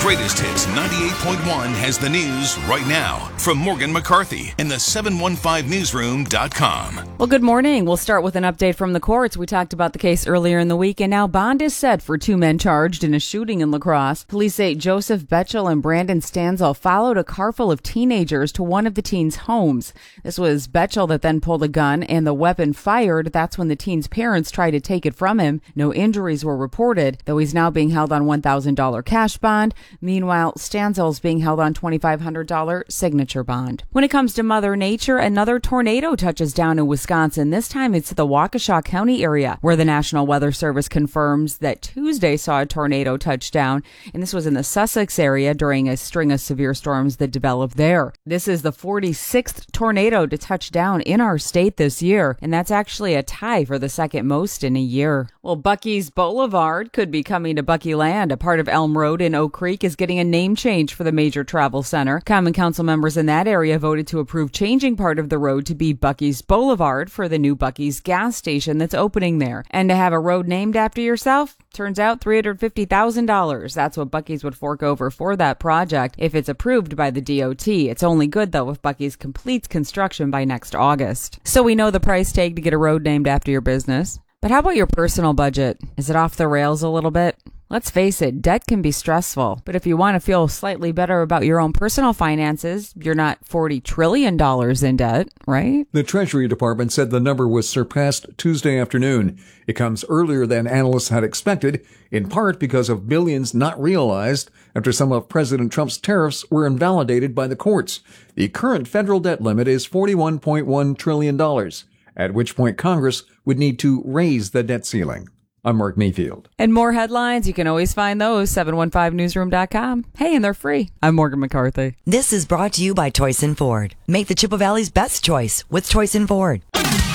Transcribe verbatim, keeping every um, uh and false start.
Greatest Hits ninety-eight point one has the news right now from Morgan McCarthy in the seven one five newsroom dot com. Well, good morning. We'll start with an update from the courts. We talked about the case earlier in the week, and now bond is set for two men charged in a shooting in La Crosse. Police say Joseph Betchel and Brandon Stanzel followed a car full of teenagers to one of the teens' homes. This was Betchel that then pulled a gun, and the weapon fired. That's when the teen's parents tried to take it from him. No injuries were reported, though he's now being held on one thousand dollars cash bond. Meanwhile, Stanzel's being held on twenty-five hundred dollars signature bond. When it comes to Mother Nature, another tornado touches down in Wisconsin. This time it's the Waukesha County area, where the National Weather Service confirms that Tuesday saw a tornado touch down, and this was in the Sussex area during a string of severe storms that developed there. This is the forty-sixth tornado to touch down in our state this year, and that's actually a tie for the second most in a year. Well, Buc-ee's Boulevard could be coming to Buc-ee Land. A part of Elm Road in Oak Creek is getting a name change for the major travel center. Common Council members in that area voted to approve changing part of the road to be Buc-ee's Boulevard for the new Buc-ee's gas station that's opening there. And to have a road named after yourself, turns out three hundred fifty thousand dollars. That's what Buc-ee's would fork over for that project if it's approved by the D O T. It's only good, though, if Buc-ee's completes construction by next August. So we know the price tag to get a road named after your business. But how about your personal budget? Is it off the rails a little bit? Let's face it, debt can be stressful, but if you want to feel slightly better about your own personal finances, you're not forty trillion dollars in debt, right? The Treasury Department said the number was surpassed Tuesday afternoon. It comes earlier than analysts had expected, in part because of billions not realized after some of President Trump's tariffs were invalidated by the courts. The current federal debt limit is forty-one point one trillion dollars, at which point Congress would need to raise the debt ceiling. I'm Mark Mayfield. And more headlines, you can always find those, seven one five newsroom dot com. Hey, and they're free. I'm Morgan McCarthy. This is brought to you by Toyson Ford. Make the Chippewa Valley's best choice with Toyson Ford.